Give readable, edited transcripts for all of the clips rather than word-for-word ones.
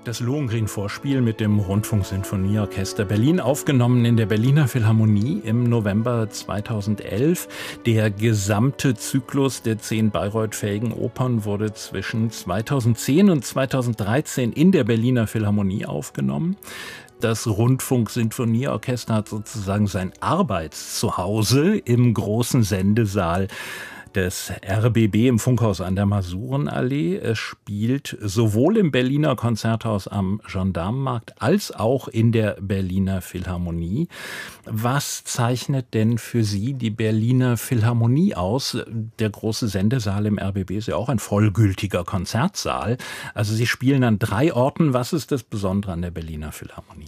Das Lohengrin-Vorspiel mit dem Rundfunksinfonieorchester Berlin, aufgenommen in der Berliner Philharmonie im November 2011. Der gesamte Zyklus der 10 Bayreuth-fähigen Opern wurde zwischen 2010 und 2013 in der Berliner Philharmonie aufgenommen. Das Rundfunksinfonieorchester hat sozusagen sein Arbeitszuhause im großen Sendesaal des RBB im Funkhaus an der Masurenallee. Es spielt sowohl im Berliner Konzerthaus am Gendarmenmarkt als auch in der Berliner Philharmonie. Was zeichnet denn für Sie die Berliner Philharmonie aus? Der große Sendesaal im RBB ist ja auch ein vollgültiger Konzertsaal. Also Sie spielen an 3 Orten. Was ist das Besondere an der Berliner Philharmonie?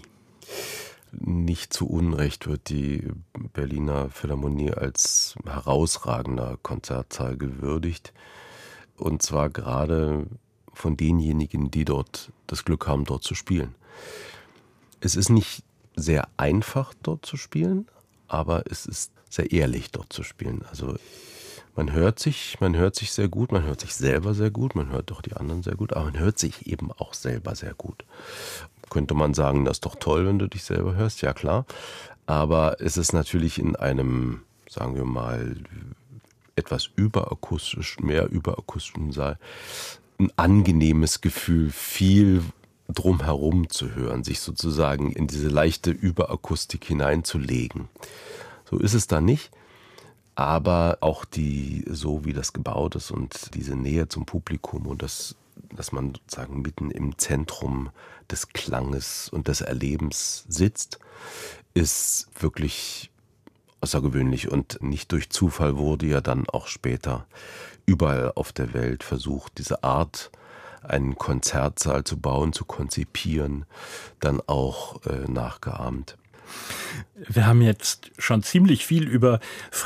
Nicht zu Unrecht wird die Berliner Philharmonie als herausragender Konzertsaal gewürdigt. Und zwar gerade von denjenigen, die dort das Glück haben, dort zu spielen. Es ist nicht sehr einfach, dort zu spielen, aber es ist sehr ehrlich, dort zu spielen. Also man hört sich sehr gut, man hört sich selber sehr gut, man hört doch die anderen sehr gut, aber man hört sich eben auch selber sehr gut. Könnte man sagen, das ist doch toll, wenn du dich selber hörst, ja klar. Aber es ist natürlich in einem, sagen wir mal, etwas mehr überakustischen Saal ein angenehmes Gefühl, viel drumherum zu hören, sich sozusagen in diese leichte Überakustik hineinzulegen. So ist es da nicht. Aber auch so wie das gebaut ist und diese Nähe zum Publikum und dass man sozusagen mitten im Zentrum des Klanges und des Erlebens sitzt, ist wirklich außergewöhnlich. Und nicht durch Zufall wurde ja dann auch später überall auf der Welt versucht, diese Art, einen Konzertsaal zu bauen, zu konzipieren, dann auch nachgeahmt. Wir haben jetzt schon ziemlich viel über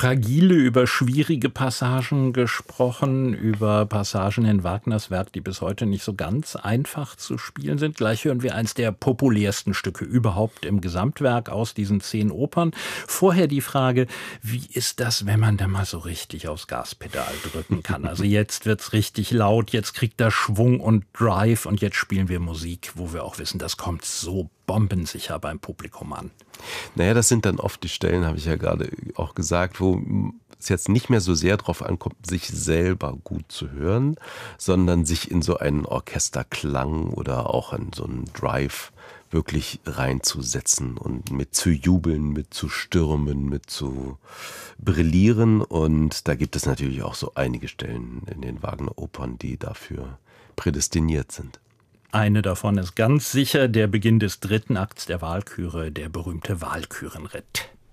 schwierige Passagen gesprochen, über Passagen in Wagners Werk, die bis heute nicht so ganz einfach zu spielen sind. Gleich hören wir eins der populärsten Stücke überhaupt im Gesamtwerk aus diesen 10 Opern. Vorher die Frage, wie ist das, wenn man da mal so richtig aufs Gaspedal drücken kann? Also jetzt wird's richtig laut, jetzt kriegt er Schwung und Drive und jetzt spielen wir Musik, wo wir auch wissen, das kommt so bombensicher beim Publikum an. Naja, das sind dann oft die Stellen, habe ich ja gerade auch gesagt, wo es jetzt nicht mehr so sehr darauf ankommt, sich selber gut zu hören, sondern sich in so einen Orchesterklang oder auch in so einen Drive wirklich reinzusetzen und mit zu jubeln, mit zu stürmen, mit zu brillieren. Und da gibt es natürlich auch so einige Stellen in den Wagner-Opern, die dafür prädestiniert sind. Eine davon ist ganz sicher der Beginn des 3. Akts der Walküre, der berühmte Walkürenritt.